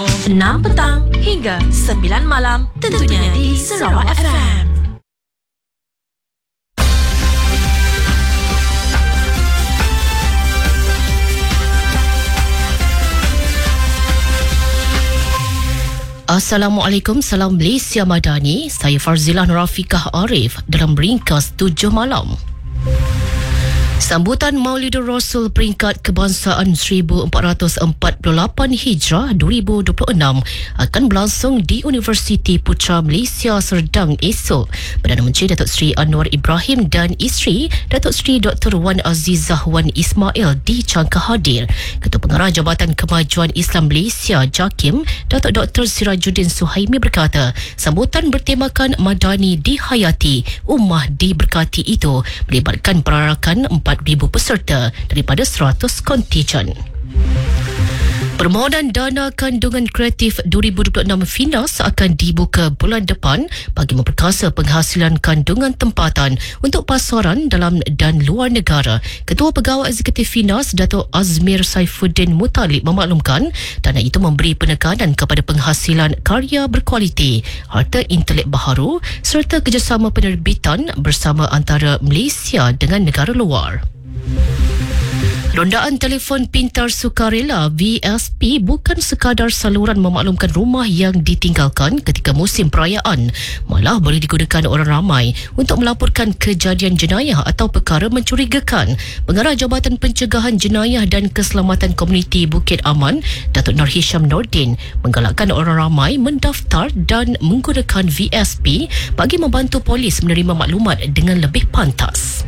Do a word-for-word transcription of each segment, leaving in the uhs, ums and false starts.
enam petang hingga sembilan malam, tentunya di Sarawak F M. Assalamualaikum, salam Malaysia Madani. Saya Farzilah Nurafikah Arif dalam ringkas tujuh malam. Sambutan Maulidur Rasul peringkat kebangsaan seribu empat ratus empat puluh lapan Hijrah dua ribu dua puluh enam akan berlangsung di Universiti Putra Malaysia Serdang esok. Perdana Menteri Datuk Seri Anwar Ibrahim dan isteri Datuk Seri Doktor Wan Azizah Wan Ismail dicangka hadir. Ketua Pengarah Jabatan Kemajuan Islam Malaysia JAKIM Datuk Doktor Sirajuddin Suhaimi berkata, sambutan bertemakan Madani dihayati, ummah diberkati itu melibatkan perarakan empat ribu peserta daripada seratus kontijen. Permohonan dana kandungan kreatif dua ribu dua puluh enam FINAS akan dibuka bulan depan bagi memperkasa penghasilan kandungan tempatan untuk pasaran dalam dan luar negara. Ketua Pegawai Eksekutif FINAS Datuk Azmir Saifuddin Mutalib memaklumkan dana itu memberi penekanan kepada penghasilan karya berkualiti, harta intelek baharu serta kerjasama penerbitan bersama antara Malaysia dengan negara luar. Rondaan telefon pintar sukarela V S P bukan sekadar saluran memaklumkan rumah yang ditinggalkan ketika musim perayaan, malah boleh digunakan orang ramai untuk melaporkan kejadian jenayah atau perkara mencurigakan. Pengarah Jabatan Pencegahan Jenayah dan Keselamatan Komuniti Bukit Aman, Datuk Nur Hisham Nordin, menggalakkan orang ramai mendaftar dan menggunakan V S P bagi membantu polis menerima maklumat dengan lebih pantas.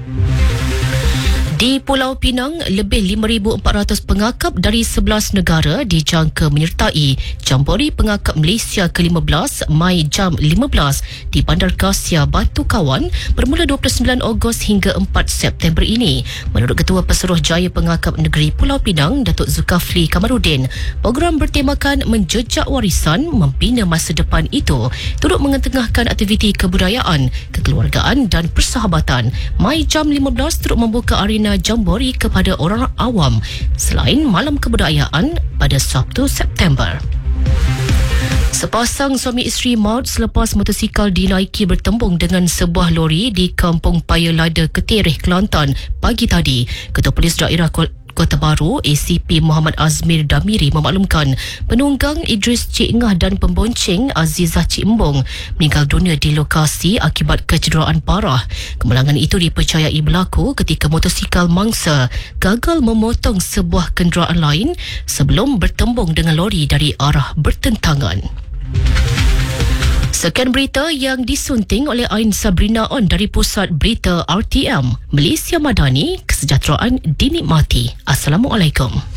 Di Pulau Pinang, lebih lima ribu empat ratus pengakap dari sebelas negara dijangka menyertai Jambori Pengakap Malaysia ke lima belas Mai jam lima belas di Bandar Kasia Batu Kawan bermula dua puluh sembilan Ogos hingga empat September ini. Menurut Ketua Pesuruhjaya Pengakap Negeri Pulau Pinang, Datuk Zulkifli Kamarudin, program bertemakan menjejak warisan membina masa depan itu turut mengetengahkan aktiviti kebudayaan, kekeluargaan dan persahabatan. Mai jam lima belas turut membuka arena Jambori kepada orang awam selain malam kebudayaan pada Sabtu September. Sepasang suami isteri maut selepas motosikal dinaiki bertembung dengan sebuah lori di Kampung Paya Lada, Ketirih, Kelantan pagi tadi. Ketua Polis Daerah Kota Baru A C P Muhammad Azmir Damiri memaklumkan penunggang Idris Cik Ngah dan pembonceng Azizah Cik Embong meninggal dunia di lokasi akibat kecederaan parah. Kemalangan itu dipercayai berlaku ketika motosikal mangsa gagal memotong sebuah kenderaan lain sebelum bertembung dengan lori dari arah bertentangan. Sekian berita yang disunting oleh Ain Sabrina On dari Pusat Berita R T M. Malaysia Madani, kesejahteraan dinikmati. Assalamualaikum.